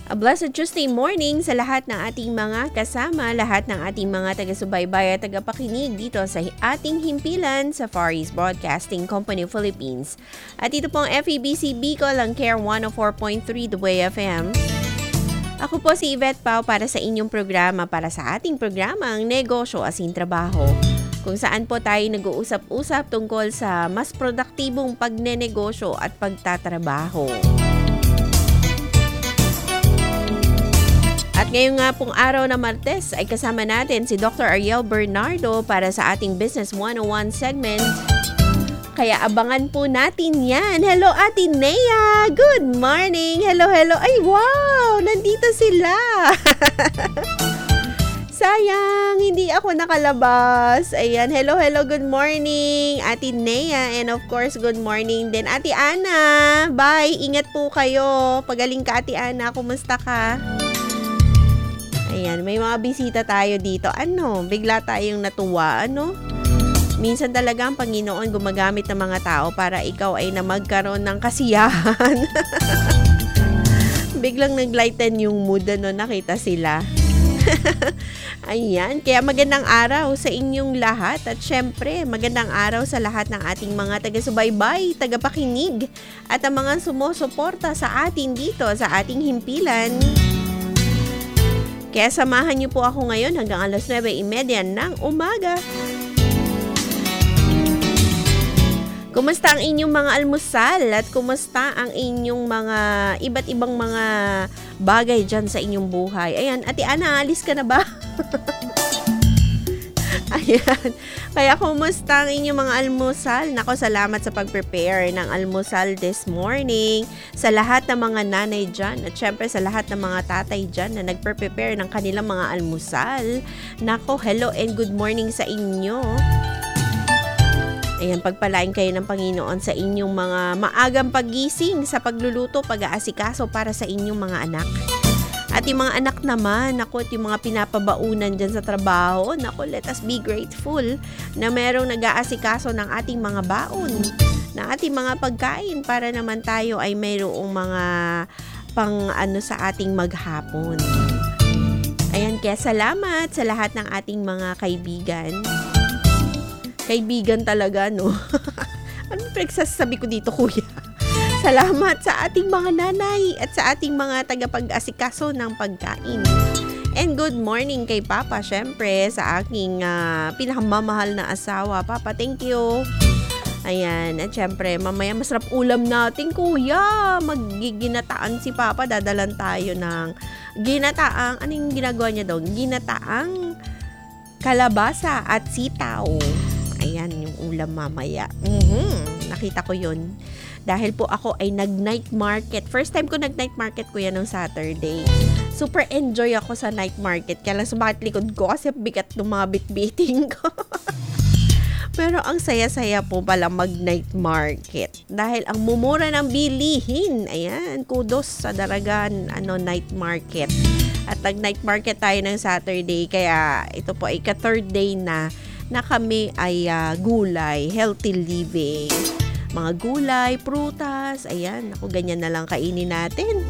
A blessed Tuesday morning sa lahat ng ating mga kasama, lahat ng ating mga taga-subaybay at tagapakinig dito sa ating himpilan sa Far East Broadcasting Company Philippines. At ito pong FEBC Bicol ang Care 104.3 The Way FM. Ako po si Yvette Pao para sa inyong programa, para sa ating programang Negosyo Asin Trabaho, kung saan po tayo nag-uusap-usap tungkol sa mas produktibong pagnenegosyo at pagtatrabaho. At ngayon nga pong araw na Martes ay kasama natin si Dr. Ariel Bernardo para sa ating Business 101 segment. Kaya abangan po natin yan. Hello, Ate Nea! Good morning! Hello! Ay, wow! Nandito sila! Sayang, hindi ako nakalabas. Ayan, hello, good morning, Ate Nea. And of course, good morning din, Ate Ana. Bye, ingat po kayo. Pagaling ka, Ate Ana. Kumusta ka? Ayan, may mga bisita tayo dito. Bigla tayong natuwa, Minsan talaga ang Panginoon gumagamit ng mga tao para ikaw ay na magkaroon ng kasiyahan. Biglang naglighten yung mood, nakita sila. Ayan, kaya magandang araw sa inyong lahat at syempre magandang araw sa lahat ng ating mga taga-subaybay, tagapakinig at ang mga sumusuporta sa atin dito sa ating himpilan. Kaya samahan niyo po ako ngayon hanggang alas 9:30 ng umaga. Kumusta ang inyong mga almusal at kumusta ang inyong mga iba't ibang mga bagay dyan sa inyong buhay? Ayan, Ate Ana, alis ka na ba? Ayan. Kaya kumusta ang inyong mga almusal? Nako, salamat sa pag-prepare ng almusal this morning. Sa lahat ng mga nanay dyan at syempre sa lahat ng mga tatay dyan na nag-prepare ng kanilang mga almusal. Nako, hello and good morning sa inyo. Ayan, pagpalain kayo ng Panginoon sa inyong mga maagang pagising sa pagluluto, pag-aasikaso para sa inyong mga anak. At yung mga anak naman, at yung mga pinapabaunan dyan sa trabaho, let us be grateful na merong nag-aasikaso ng ating mga baon, ng ating mga pagkain para naman tayo ay mayroong mga sa ating maghapon. Ayan, kaya salamat sa lahat ng ating mga kaibigan. Kaibigan talaga, no? Ano pinagsasabi ko dito, kuya? Salamat sa ating mga nanay at sa ating mga tagapag-asikaso ng pagkain. And good morning kay Papa, syempre, sa aking pinakamamahal na asawa. Papa, thank you. Ayan, at syempre, mamaya masarap ulam natin, kuya. Magiginataan si Papa, dadalan tayo ng ginataang, anong ginagawa niya doon? Ginataang kalabasa at sitaw. Ayan, yung ulam mamaya. Nakita ko yun. Dahil po ako ay nag-night market. First time ko nag-night market ko yan nung Saturday. Super enjoy ako sa night market. Kaya lang sumakit likod ko kasi bigat ng mga bitbiting ko. Pero ang saya-saya po pala mag-night market. Dahil ang mumura ng bilihin. Ayan, kudos sa Daragan night market. At nag-night market tayo ng Saturday. Kaya ito po ay ka-third day na kami ay gulay, healthy living. Mga gulay, prutas, ayan, ganyan na lang kainin natin.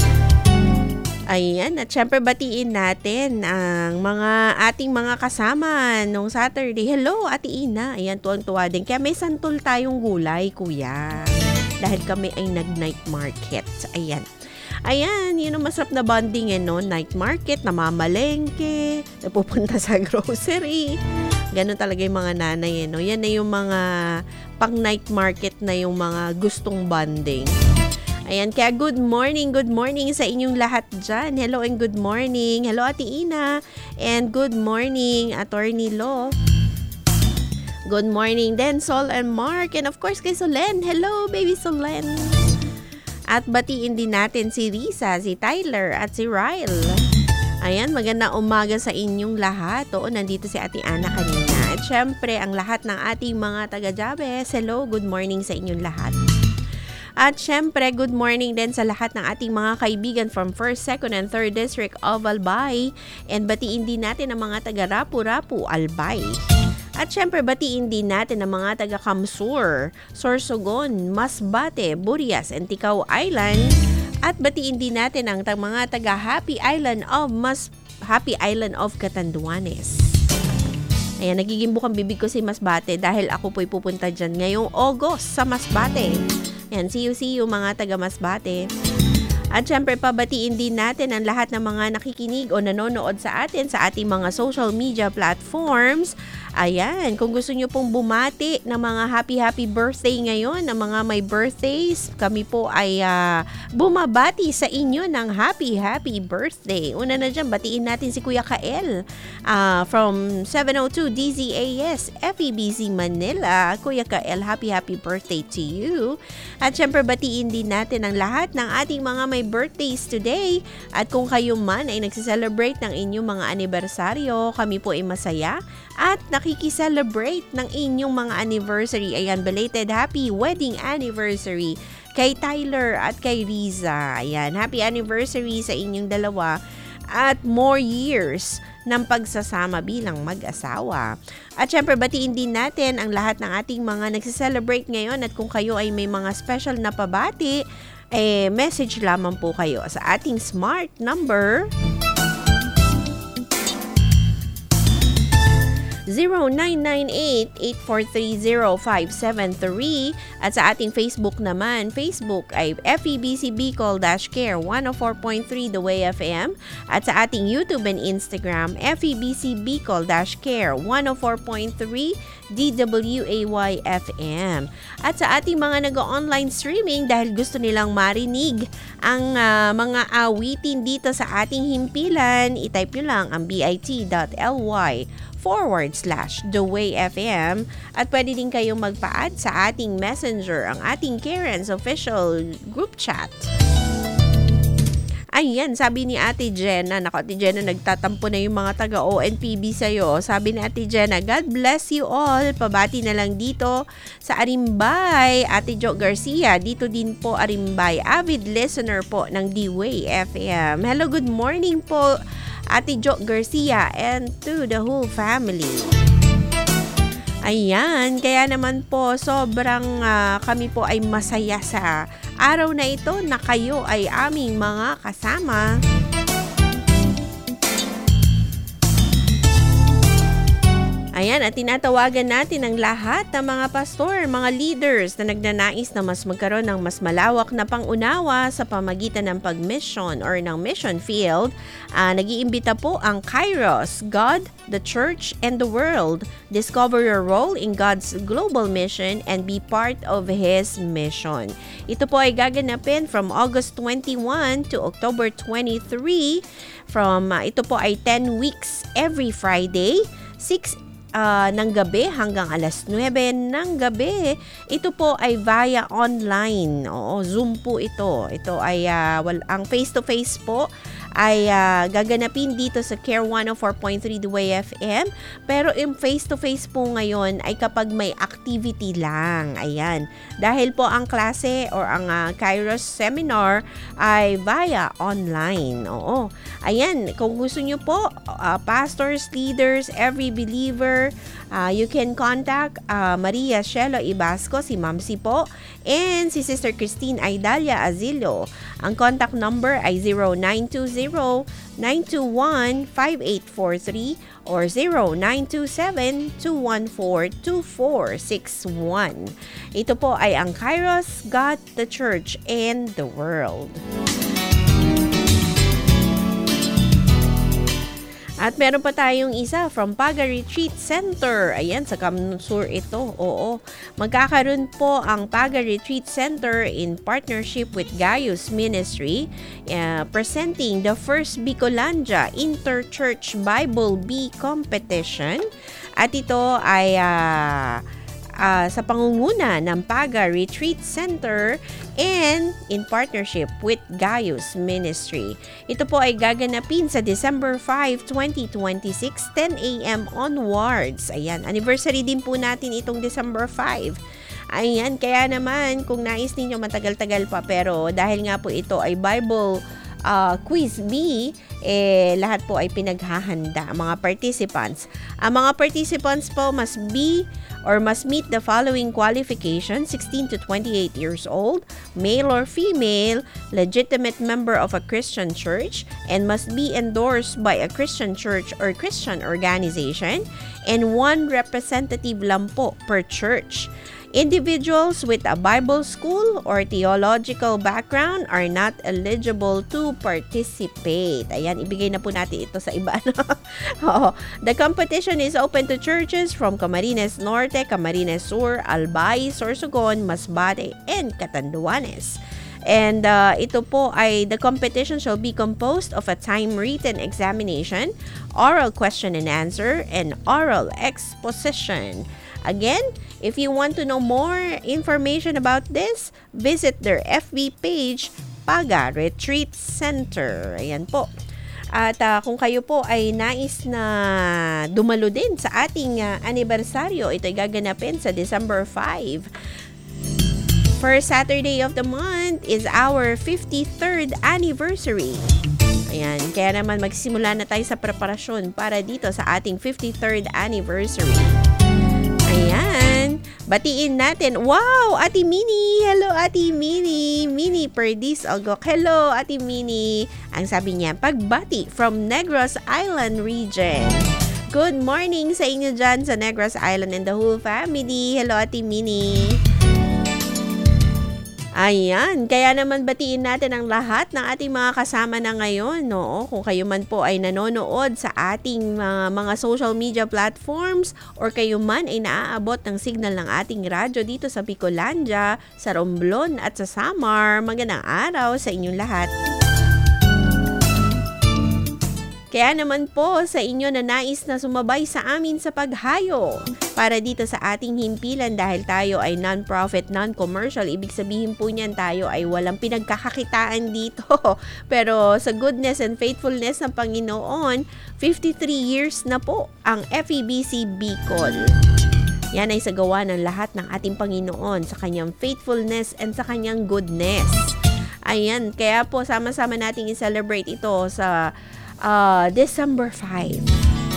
Ayan, at syempre batiin natin ang ating mga kasama nung Saturday. Hello, Ate Ina. Ayan, tuwang-tuwa din. Kaya may santol tayong gulay, kuya. Dahil kami ay nag-night market. Ayan, yun ang masarap na bonding night market, namamalengke, napupunta sa grocery. Ganon talaga yung mga nanay, Yan na yung mga pang-night market na yung mga gustong bonding. Ayan, kaya good morning sa inyong lahat dyan. Hello and good morning. Hello, Ate Ina. And good morning, Attorney Lo. Good morning din, Sol and Mark. And of course, kay Solen. Hello, baby Solen. At batiin din natin si Risa, si Tyler, at si Ryle. Ayan, magandang umaga sa inyong lahat. Oo, nandito si Ate Ana kanina. At syempre, ang lahat ng ating mga taga-Jabes, hello, good morning sa inyong lahat. At syempre, good morning din sa lahat ng ating mga kaibigan from 1st, 2nd, and 3rd District of Albay. And batiin din natin ang mga taga-Rapu-Rapu, Albay. At syempre, batiin din natin ang mga taga-Kamsur, Sorsogon, Masbate, Burias, and Ticao Island. At batiin din natin ang mga taga Happy Island of Catanduanes. Ayan, nagiging bukang bibig ko si Masbate dahil ako po'y pupunta dyan ngayong August sa Masbate. Ayan, see you mga taga Masbate. At syempre, pabatiin din natin ang lahat ng mga nakikinig o nanonood sa atin sa ating mga social media platforms. Ayan, kung gusto nyo pong bumati ng mga happy birthday ngayon, ng mga may birthdays, kami po ay bumabati sa inyo ng happy birthday. Una na dyan, batiin natin si Kuya Kael from 702 DZAS, FEBC Manila. Kuya Kael, happy birthday to you. At syempre, batiin din natin ang lahat ng ating mga may birthdays today. At kung kayo man ay nagsiselebrate ng inyong mga anibersaryo, kami po ay masaya at nakikiselebrate ng inyong mga anniversary. Ayan, belated happy wedding anniversary kay Tyler at kay Riza. Ayan, happy anniversary sa inyong dalawa at more years ng pagsasama bilang mag-asawa. At syempre, batiin din natin ang lahat ng ating mga nagsiselebrate ngayon at kung kayo ay may mga special na pabati, message lamang po kayo sa ating smart number 0998-8430573 at sa ating Facebook naman, Facebook ay FEBC Bicol-Care 104.3 The Way FM at sa ating YouTube and Instagram, FEBC Bicol-Care 104.3 DWAY FM. At sa ating mga nag-online streaming dahil gusto nilang marinig ang mga awitin dito sa ating himpilan, itype nyo lang ang bit.ly/The Way FM at pwede din kayong magpa-add sa ating messenger, ang ating Karen's official group chat. Ayan, sabi ni Ate Jenna, Ate Jenna, nagtatampo na yung mga taga-ONPB sa'yo. Sabi ni Ate Jenna, God bless you all. Pabati na lang dito sa Arimbay. Ate Jo Garcia, dito din po Arimbay. Avid listener po ng D-Way FM. Hello, good morning po, Ate Jo Garcia and to the whole family. Ayan, kaya naman po sobrang kami po ay masaya sa araw na ito na kayo ay aming mga kasama. Ayan, at tinatawagan natin ang lahat ng mga pastor, mga leaders na nagnanais na mas magkaroon ng mas malawak na pangunawa sa pamagitan ng pag-mission or ng mission field. Nag-iimbita po ang Kairos, God, the Church, and the World. Discover your role in God's global mission and be part of His mission. Ito po ay gaganapin from August 21 to October 23. Ito po ay 10 weeks every Friday, 6 ng gabi hanggang alas 9 ng gabi. Ito po ay via online. Oo, Zoom po ito. Ito ay ang face-to-face po ay gaganapin dito sa Care 104.3 The Way FM. Pero yung face-to-face po ngayon ay kapag may activity lang. Ayan. Dahil po ang klase or ang Kairos seminar ay via online. Oo. Ayan. Kung gusto nyo po, pastors, leaders, every believer, you can contact Maria Shelo Ibasco, si Mamsi po, and si Sister Christine Aidalia Azilo. Ang contact number ay 0920-921-5843 or 0927-214-2461. Ito po ay ang Kairos, God, the Church, and the World. At meron pa tayong isa from Paga Retreat Center. Ayan, sa Kamsur ito. Oo. Magkakaroon po ang Paga Retreat Center in partnership with Gaius Ministry presenting the first Bicolandia Interchurch Bible Bee Competition. At ito ay sa pangunguna ng Paga Retreat Center and in partnership with Gaius Ministry. Ito po ay gaganapin sa December 5, 2026, 10 a.m. onwards. Ayan, anniversary din po natin itong December 5. Ayan, kaya naman kung nais ninyo matagal-tagal pa pero dahil nga po ito ay Bible Quiz B, lahat po ay pinaghahanda, mga participants. Ang mga participants po must meet the following qualifications: 16 to 28 years old, male or female, legitimate member of a Christian church, and must be endorsed by a Christian church or Christian organization, and one representative lang po per church. Individuals with a Bible school or theological background are not eligible to participate. Ayan, ibigay na po natin ito sa iba. Oo. The competition is open to churches from Camarines Norte, Camarines Sur, Albay, Sorsogon, Masbate, and Catanduanes. And ito po ay the competition shall be composed of a time-written examination, oral question and answer, and oral exposition. Again, if you want to know more information about this, visit their FB page, Paga Retreat Center. Ayan po. At kung kayo po ay nais na dumalo din sa ating anibersaryo, ito ay gaganapin sa December 5. First Saturday of the month is our 53rd anniversary. Ayan, kaya naman magsimula na tayo sa preparasyon para dito sa ating 53rd anniversary. Ayan, batiin natin. Wow, Ate Mini! Hello, Ate Mini! Mini Perdis Algok. Hello, Ate Mini! Ang sabi niya, pagbati from Negros Island region. Good morning sa inyo dyan sa Negros Island and the whole family. Hello, Ate Mini! Ayan, kaya naman batiin natin ang lahat ng ating mga kasama na ngayon, no? Kung kayo man po ay nanonood sa ating mga social media platforms or kayo man ay naaabot ng signal ng ating radyo dito sa Bicolandia, sa Romblon at sa Samar, magandang araw sa inyong lahat. Kaya naman po sa inyo na nais na sumabay sa amin sa paghayo para dito sa ating himpilan dahil tayo ay non-profit, non-commercial. Ibig sabihin po niyan tayo ay walang pinagkakakitaan dito. Pero sa goodness and faithfulness ng Panginoon, 53 years na po ang FEBC Bicol. Yan ay sa gawa ng lahat ng ating Panginoon sa kanyang faithfulness and sa kanyang goodness. Ayan, kaya po sama-sama nating i-celebrate ito sa December 5.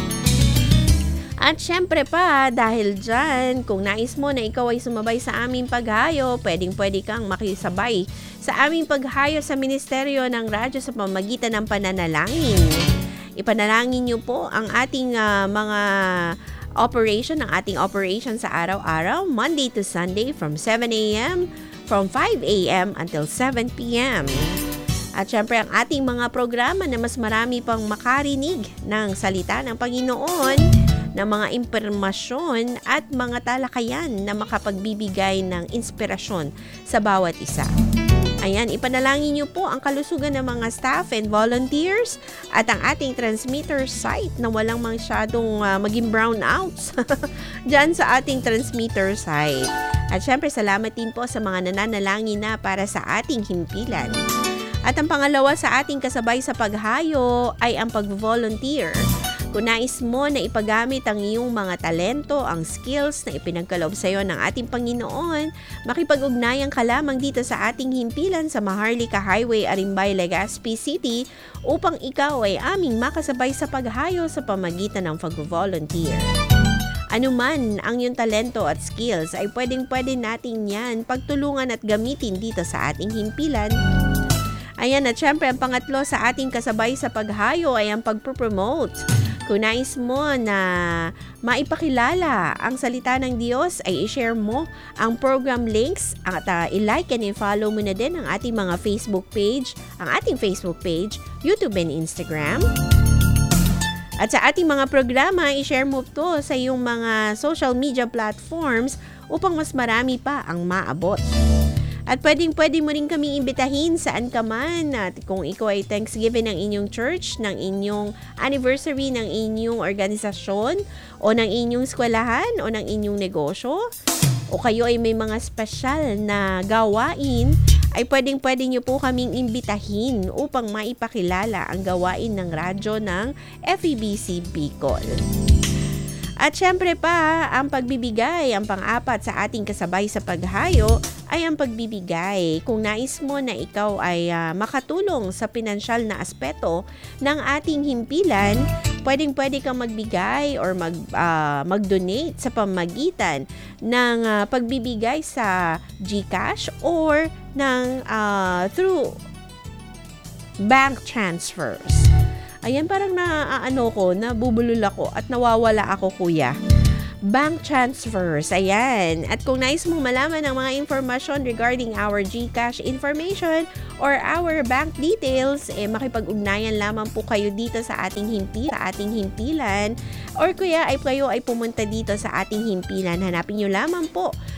At syempre pa, dahil dyan, kung nais mo na ikaw ay sumabay sa aming paghayo, pwedeng-pwede kang makisabay sa aming paghayo sa Ministeryo ng Radyo sa pamamagitan ng pananalangin. Ipanalangin niyo po ang ating mga operation, ang ating operation sa araw-araw, Monday to Sunday from 7 a.m., from 5 a.m. until 7 p.m. At syempre ang ating mga programa na mas marami pang makarinig ng salita ng Panginoon, ng mga impormasyon at mga talakayan na makapagbibigay ng inspirasyon sa bawat isa. Ayan, ipanalangin niyo po ang kalusugan ng mga staff and volunteers at ang ating transmitter site na walang masyadong maging brownouts dyan sa ating transmitter site. At syempre salamat din po sa mga nananalangin na para sa ating himpilan. At ang pangalawa sa ating kasabay sa paghayo ay ang pag-volunteer. Kung nais mo na ipagamit ang iyong mga talento, ang skills na ipinagkaloob sa iyo ng ating Panginoon, makipag-ugnayan ka lamang dito sa ating himpilan sa Maharlika Highway, Arimbay, Legazpi City upang ikaw ay aming makasabay sa paghayo sa pamagitan ng pag-volunteer. Ano man ang iyong talento at skills ay pwedeng-pwede natin yan pagtulungan at gamitin dito sa ating himpilan. Ayan, at syempre ang pangatlo sa ating kasabay sa paghayo ay ang pagpropromote. Kung nais mo na maipakilala ang salita ng Diyos, ay i-share mo ang program links at i-like and i-follow mo na din ang ating mga Facebook page, ang ating Facebook page, YouTube and Instagram. At sa ating mga programa, i-share mo to sa iyong mga social media platforms upang mas marami pa ang maabot. At pwedeng-pwede mo rin kami imbitahin saan ka man. At kung ikaw ay Thanksgiving ng inyong church, ng inyong anniversary ng inyong organisasyon, o ng inyong eskwelahan, o ng inyong negosyo, o kayo ay may mga special na gawain, ay pwedeng-pwede nyo po kaming imbitahin upang maipakilala ang gawain ng radyo ng FEBC Bicol. At syempre pa, ang pagbibigay, ang pang-apat sa ating kasabay sa paghayo ay ang pagbibigay. Kung nais mo na ikaw ay makatulong sa pinansyal na aspeto ng ating himpilan, pwedeng-pwede kang magbigay or mag-donate sa pamamagitan ng pagbibigay sa GCash or ng through bank transfers. Ayan, parang nabubulol ako at nawawala ako, kuya. Bank transfers, ayan. At kung nais mong malaman ang mga informasyon regarding our GCash information or our bank details, makipag-ugnayan lamang po kayo dito sa ating himpilan. Or kuya, kayo ay pumunta dito sa ating himpilan. Hanapin nyo lamang po